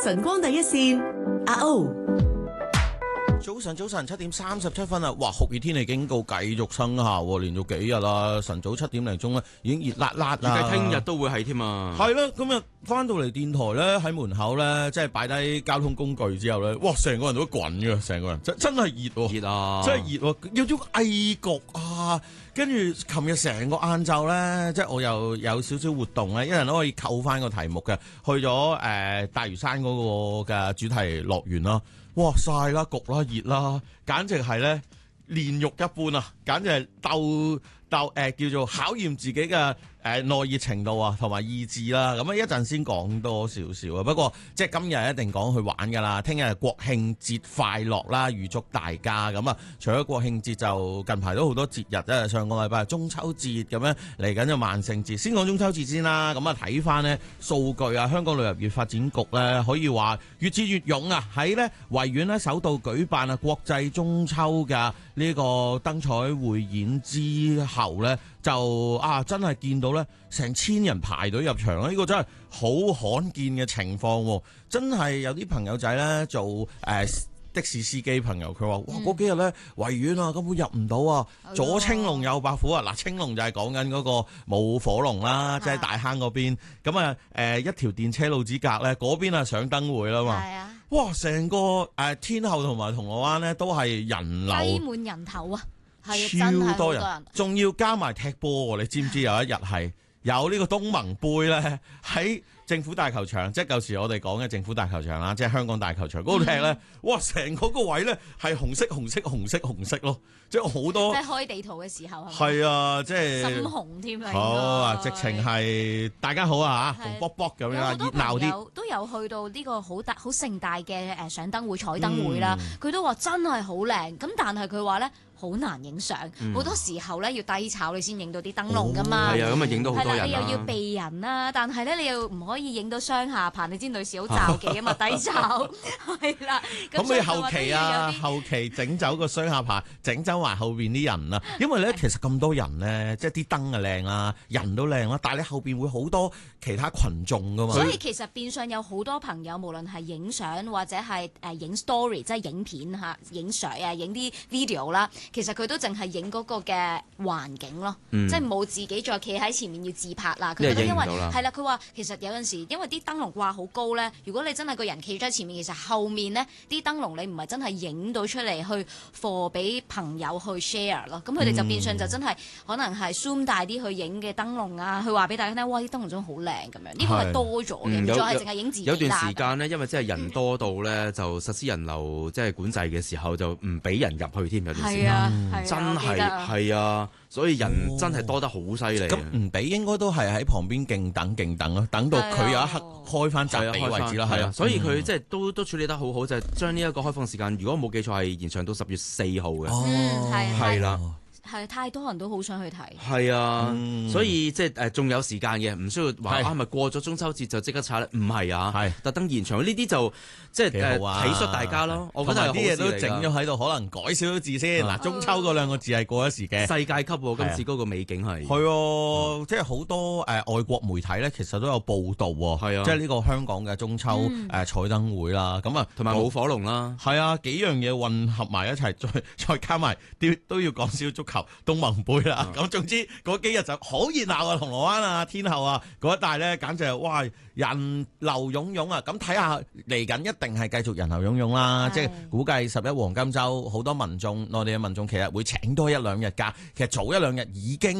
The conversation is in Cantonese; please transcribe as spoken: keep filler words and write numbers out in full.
晨光第一線，阿歐。 早晨，早晨，七點三十七分啦！哇，酷熱天氣警告繼續生效，連續幾日啦。晨早七點零鐘咧，已經熱辣辣啦。 預計聽日都會係添啊。 係啦，今日翻到嚟電台咧，喺門口咧，即係擺低交通工具之後咧，哇，成個人都滾嘅，成個人真真係熱喎， 熱啊， 真係熱喎，有種翳焗啊！跟住琴日成個晏晝咧，即係我又有少少活動咧，一人都可以扣翻個題目嘅，去咗誒、呃、大嶼山嗰個嘅主題樂園啦。哇！曬啦，焗啦，熱啦，簡直係咧煉獄一般啊！簡直係鬥鬥誒叫做考驗自己嘅誒耐熱程度啊，同埋意志啦。咁啊一陣先講多少少啊。不過即係今日一定講去玩㗎啦。聽日係國慶節快樂啦，預祝大家咁啊！除咗國慶節，就近排都好多節日啊。上個禮拜係中秋節咁樣，嚟緊就萬聖節。先講中秋節先啦。咁啊睇翻呢數據啊，香港旅遊業發展局咧可以話越戰越勇啊！喺呢維園呢首度舉辦啊國際中秋嘅呢個燈彩匯演之後呢，就啊真係見到呢成千人排隊入場啊！呢個真係好罕見嘅情況，真係有啲朋友仔呢做誒、呃、的士司機朋友，佢話哇嗰幾日呢維園啊根本入唔到啊，左青龍右白虎啊！嗱，青龍就係講緊嗰個舞火龍啦，即係大坑嗰邊。咁啊誒一條電車路子隔呢，嗰邊啊上燈會啦嘛。哇！成個誒、呃、天后同埋銅鑼灣呢都係人流擠滿人頭啊！ 超多人，仲要加埋踢波，你知唔知有一日係有呢個東盟杯咧喺政府大球場，即係舊時我哋講嘅政府大球場啦，即係香港大球場嗰度踢咧，哇！成個個位咧係紅色、紅色、紅色、紅色咯，即係好多。 即係開地圖嘅時候係咪？ 係啊，即係深紅添啊！ 好啊，直情係大家好啊嚇，紅卜卜咁樣熱鬧啲。 都有去到呢個好大、好盛大嘅誒上燈會、彩燈會啦，佢、嗯、都話真係好靚。咁但係佢話咧。好難影相，好、嗯、多時候咧要低炒你先影到啲燈籠噶嘛。 係、哦、啊，咁啊影到好多人啦。 係啦，你又要避人啦，但係咧你又唔可以影到雙下巴，你知女士好罩忌啊嘛，低炒係啦。 可唔可以後期啊？後期整走個雙下巴，整走埋後邊啲人啊。因為咧其實咁多人咧，即係啲燈啊靚啦，人都靚啦，但係你後邊會好多其他群眾噶嘛。 所以其實變相有好多朋友，無論係影相或者係誒影 story， 即係影片嚇、影相啊、影啲 video 啦。其實佢都淨係影嗰個嘅環境咯，嗯、即係冇自己再企喺前面要自拍啦。佢覺得因為係啦，佢話其實有陣時因為啲燈籠掛好高咧，如果你真係個人企咗喺前面，其實後面呢啲燈籠你唔係真係影到出嚟去 for 俾朋友去 share 咯。咁佢哋就變相就真係可能係 zoom 大啲去影嘅燈籠啊，去話俾大家聽，哇！啲燈籠真係好靚咁樣。呢、呢個係多咗嘅，唔再係淨係影自己。 有段時間呢，因為真係人多到咧，就實施人流即係管制嘅時候，就唔俾人入去添。有段時間。真係係啊，所以人真係多得好犀利。 咁唔俾應該都係喺旁邊勁等勁等咯，等到佢有一刻開翻閘俾為止啦。係啊， 所以佢即係都都處理得好好，就係將呢一個開放時間，如果冇記錯係延長到十月四號嘅。 嗯，係係啦。 係太多人都好想去睇， 係啊，嗯、所以即係誒仲有時間嘅，唔需要話啊，咪過咗中秋節就即刻拆咧？唔係啊，係特登延長呢啲就即係誒體恤大家咯。我覺得啲嘢都整咗喺度，可能改少少字先。嗱、啊，中秋嗰兩個字係過一時嘅世界級喎、啊，今次嗰個美景係係啊，即係好多誒、呃、外國媒體咧，其實都有報導喎。係啊，即係呢個香港嘅中秋誒、嗯呃、彩燈會啦，咁啊同埋舞火龍啦， 係啊，幾樣嘢混合埋一齊，再再加埋啲都要講少足球。東盟杯啦，咁、嗯、總之嗰幾日就好熱鬧啊！銅鑼灣啊、天后啊嗰一帶咧，簡直係哇人流湧湧啊！咁睇下嚟緊一定係繼續人流湧湧啦，即係估計十一黃金週好多民眾內地嘅民眾其實會請多一兩日假，其實早一兩日已經